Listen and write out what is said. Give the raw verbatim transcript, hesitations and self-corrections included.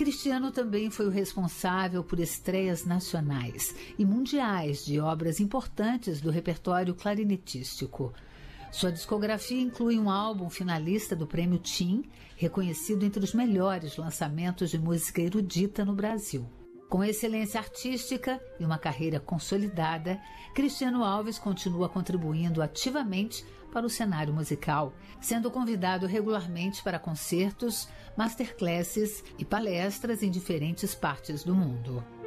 Cristiano também foi o responsável por estreias nacionais e mundiais de obras importantes do repertório clarinetístico. Sua discografia inclui um álbum finalista do Prêmio Tim, reconhecido entre os melhores lançamentos de música erudita no Brasil. Com excelência artística e uma carreira consolidada, Cristiano Alves continua contribuindo ativamente para o cenário musical, sendo convidado regularmente para concertos, masterclasses e palestras em diferentes partes do mundo.